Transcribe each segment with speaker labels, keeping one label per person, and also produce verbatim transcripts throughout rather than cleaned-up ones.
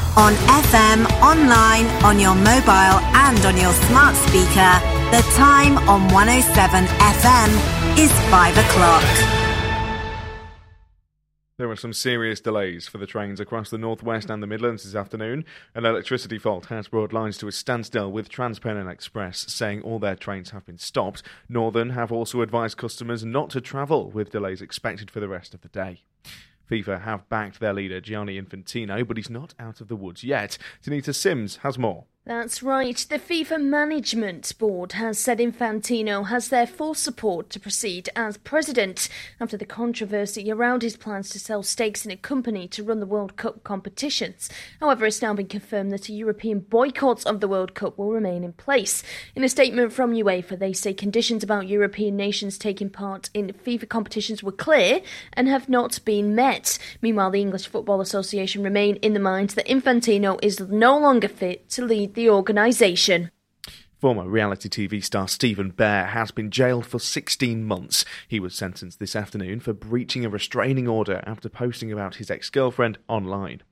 Speaker 1: On F M, online, on your mobile and on your smart speaker, the time on one oh seven F M is five o'clock.
Speaker 2: There are some serious delays for the trains across the northwest and the Midlands this afternoon. An electricity fault has brought lines to a standstill, with TransPennine Express saying all their trains have been stopped. Northern have also advised customers not to travel, with delays expected for the rest of the day. FIFA have backed their leader Gianni Infantino, but he's not out of the woods yet. Tanita Sims has more.
Speaker 3: That's right. The FIFA Management Board has said Infantino has their full support to proceed as president after the controversy around his plans to sell stakes in a company to run the World Cup competitions. However, it's now been confirmed that a European boycott of the World Cup will remain in place. In a statement from UEFA, they say conditions about European nations taking part in FIFA competitions were clear and have not been met. Meanwhile, the English Football Association remain in the mind that Infantino is no longer fit to lead the organisation.
Speaker 2: Former reality T V star Stephen Bear has been jailed for sixteen months. He was sentenced this afternoon for breaching a restraining order after posting about his ex-girlfriend online.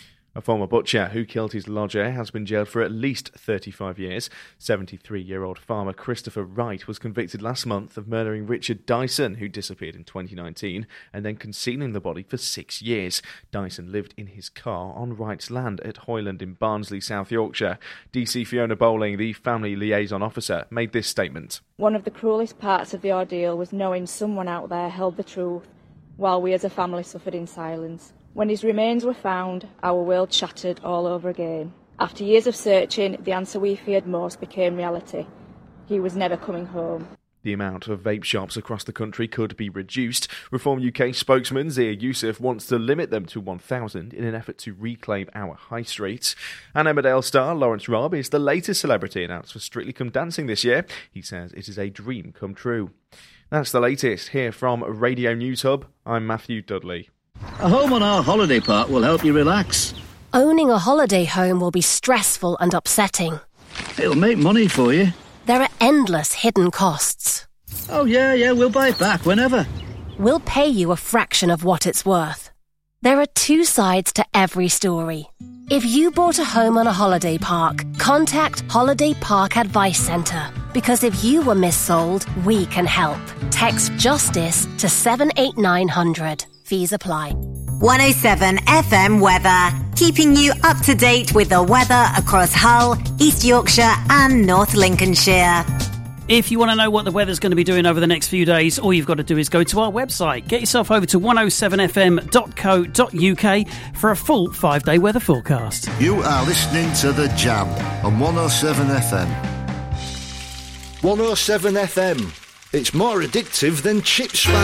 Speaker 2: A former butcher who killed his lodger has been jailed for at least thirty-five years. seventy-three-year-old farmer Christopher Wright was convicted last month of murdering Richard Dyson, who disappeared in twenty nineteen, and then concealing the body for six years. Dyson lived in his car on Wright's land at Hoyland in Barnsley, South Yorkshire. D C Fiona Bowling, the family liaison officer, made this statement.
Speaker 4: One of the cruelest parts of the ordeal was knowing someone out there held the truth, while we as a family suffered in silence. When his remains were found, our world shattered all over again. After years of searching, the answer we feared most became reality. He was never coming home.
Speaker 2: The amount of vape shops across the country could be reduced. Reform U K spokesman Zia Youssef wants to limit them to one thousand in an effort to reclaim our high streets. And Emmerdale star Lawrence Robb is the latest celebrity announced for Strictly Come Dancing this year. He says it is a dream come true. That's the latest here from Radio News Hub. I'm Matthew Dudley.
Speaker 5: A home on our holiday park will help you relax.
Speaker 6: Owning a holiday home will be stressful and upsetting.
Speaker 5: It'll make money for you.
Speaker 6: There are endless hidden costs.
Speaker 5: Oh, yeah, yeah, we'll buy it back whenever.
Speaker 6: We'll pay you a fraction of what it's worth. There are two sides to every story. If you bought a home on a holiday park, contact Holiday Park Advice Centre. Because if you were missold, we can help. Text JUSTICE to seven eight nine hundred. Fees apply.
Speaker 1: one oh seven F M weather, keeping you up to date with the weather across Hull, East Yorkshire and North Lincolnshire.
Speaker 7: If you want to know what the weather's going to be doing over the next few days, all you've got to do is go to our website. Get yourself over to one oh seven f m dot co dot u k for a full five-day weather forecast.
Speaker 8: You are listening to The Jam on one oh seven F M. one oh seven F M. It's more addictive than chips.